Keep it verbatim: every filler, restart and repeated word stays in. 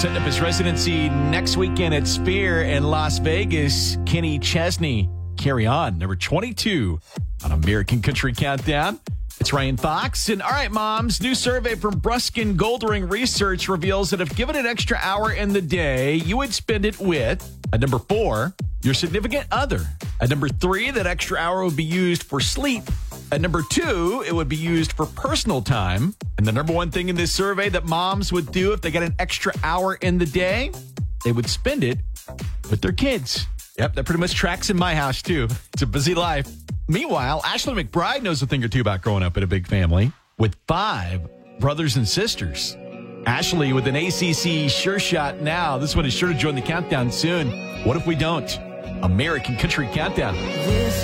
Setting up his residency next weekend at Sphere in Las Vegas. Kenny Chesney, Carry On, number twenty-two on American Country Countdown. It's Ryan Fox. And all right, moms, new survey from Bruskin Goldring Research reveals that if given an extra hour in the day, you would spend it with, at number four, your significant other. At number three, that extra hour would be used for sleep. At number two, it would be used for personal time. And the number one thing in this survey that moms would do if they got an extra hour in the day, they would spend it with their kids. Yep, that pretty much tracks in my house, too. It's a busy life. Meanwhile, Ashley McBride knows a thing or two about growing up in a big family with five brothers and sisters. Ashley with an A C C Sure Shot now. This one is sure to join the countdown soon. What if we don't? American Country Countdown.